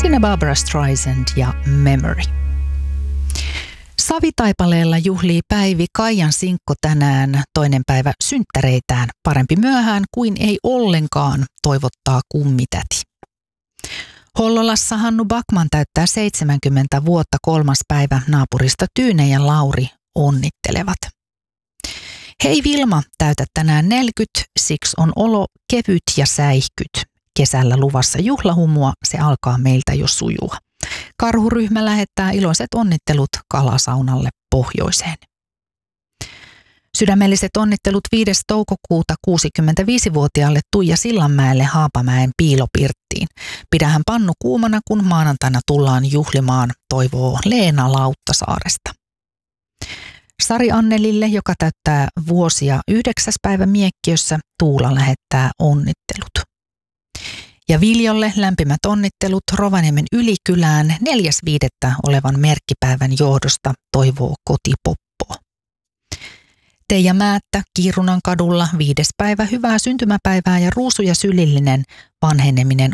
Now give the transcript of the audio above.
Siinä Barbra Streisand ja Memory. Savitaipaleella juhlii Päivi Kaijan sinkko tänään, toinen päivä synttäreitään. Parempi myöhään kuin ei ollenkaan, toivottaa kummitäti. Hollolassa Hannu Backman täyttää 70 vuotta, 3. päivä, naapurista Tyyne ja Lauri onnittelevat. Hei Vilma, täytät tänään 40, siksi on olo kevyt ja säihkyt. Kesällä luvassa juhlahumua, se alkaa meiltä jo sujua. Karhuryhmä lähettää iloiset onnittelut Kalasaunalle pohjoiseen. Sydämelliset onnittelut 5. toukokuuta 65-vuotiaalle Tuija Sillanmäelle Haapamäen piilopirttiin. Pidähän pannu kuumana, kun maanantaina tullaan juhlimaan, toivoo Leena Lauttasaaresta. Sari Annelille, joka täyttää vuosia 9. päivä Miekkiössä, Tuula lähettää onnittelut. Ja Viljolle lämpimät onnittelut Rovaniemen Ylikylään 4.5. olevan merkkipäivän johdosta, toivoo Kotipoppo. Teija Määttä Kiirunan kadulla 5. päivä, hyvää syntymäpäivää ja ruusu ja sylillinen vanheneminen